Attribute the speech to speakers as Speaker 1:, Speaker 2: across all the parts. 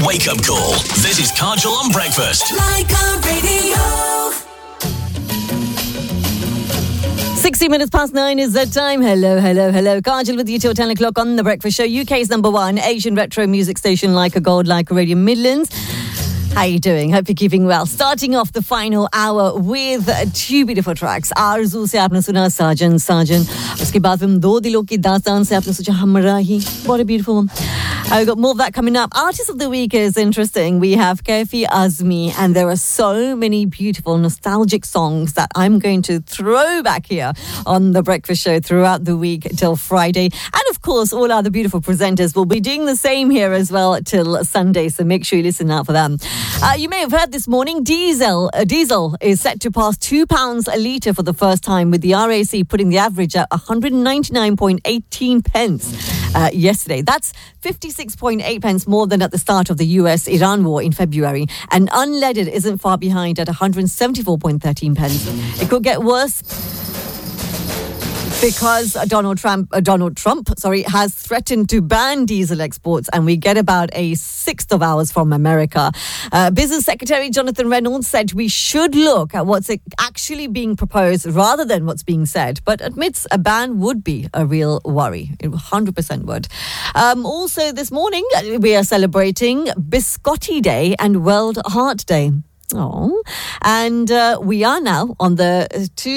Speaker 1: wake-up call. This is Kajal on breakfast.
Speaker 2: Like a radio.
Speaker 3: 60 minutes past 9 is the time. Hello. Kajal with you till 10 o'clock on The Breakfast Show. UK's number one Asian retro music station, like a gold, like a Radio Midlands. How are you doing? Hope you're keeping well. Starting off the final hour with two beautiful tracks. आरज़ू से आपने सुना साजन. उसके बाद film दो दिलों की दास्तान से आपने सोचा हमराही. What a beautiful one. I've got more of that coming up. Artist of the Week is interesting. We have Kaifi Azmi, and there are so many beautiful nostalgic songs that I'm going to throw back here on The Breakfast Show throughout the week till Friday. And of course, all other beautiful presenters will be doing the same here as well till Sunday, so make sure you listen out for them. You may have heard this morning, diesel is set to pass £2 a litre for the first time, with the RAC putting the average at 199.18 pence yesterday. That's 56.8 pence more than at the start of the US-Iran war in February. And unleaded isn't far behind at 174.13 pence. It could get worse, because Donald Trump has threatened to ban diesel exports, and we get about a sixth of ours from America. Business Secretary Jonathan Reynolds said we should look at what's actually being proposed rather than what's being said, but admits a ban would be a real worry. It 100% would. Also this morning, we are celebrating Biscotti Day and World Heart Day. Oh, and we are now on the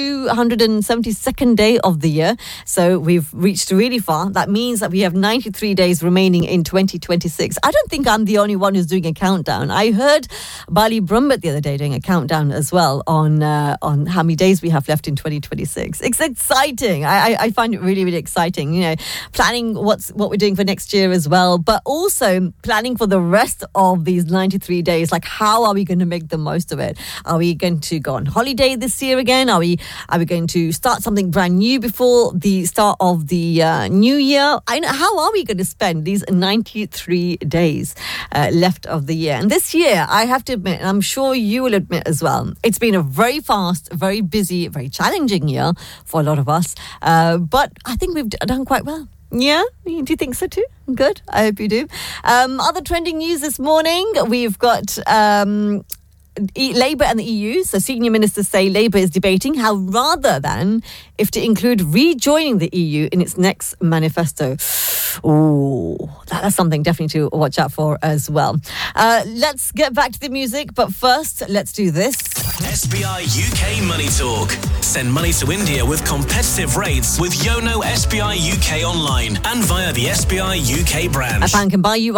Speaker 3: 272nd day of the year, so we've reached really far. That means that we have 93 days remaining in 2026. I don't think I'm the only one who's doing a countdown. I heard Bali Brumbet the other day doing a countdown as well on how many days we have left in 2026. It's exciting. I find it really, really exciting. You know, planning what we're doing for next year as well, but also planning for the rest of these 93 days. Like, how are we going to make the most of it? Are we going to go on holiday this year again? Are we going to start something brand new before the start of the new year? How are we going to spend these 93 days left of the year? And this year, I have to admit, and I'm sure you will admit as well, it's been a very fast, very busy, very challenging year for a lot of us. But I think we've done quite well. Yeah? Do you think so too? Good. I hope you do. Other trending news this morning, we've got Labour and the EU. So senior ministers say Labour is debating how, rather than if to include rejoining the EU in its next manifesto. Oh, that's something definitely to watch out for as well. Let's get back to the music, but first, let's do this.
Speaker 1: SBI UK Money Talk. Send money to India with competitive rates with Yono SBI UK online and via the SBI UK branch.
Speaker 3: A bank can buy you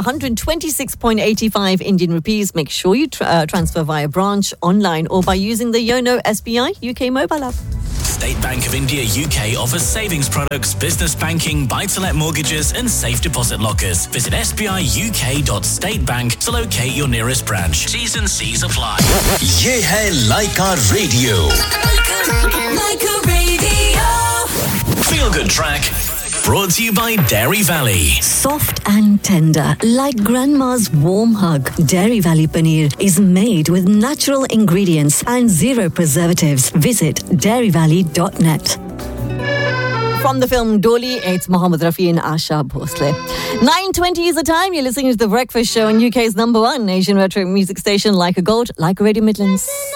Speaker 3: 126.85 Indian rupees. Make sure you transfer via branch, online, or by using the Yono SBI UK mobile app.
Speaker 1: State Bank of India UK offers savings products, business banking, buy-to-let mortgages and safe deposit lockers. Visit sbiuk.statebank to locate your nearest branch. T's and C's apply.
Speaker 4: ये है Laika Radio.
Speaker 2: Like a radio.
Speaker 1: Feel Good Track. Brought to you by Dairy Valley.
Speaker 3: Soft and tender, like grandma's warm hug. Dairy Valley Paneer is made with natural ingredients and zero preservatives. Visit dairyvalley.net. From the film Doli, it's Mohammed Rafi and Asha Bhosle. 9:20 is the time. You're listening to The Breakfast Show on UK's number one Asian retro music station, Like a Gold, Like a Radio Midlands.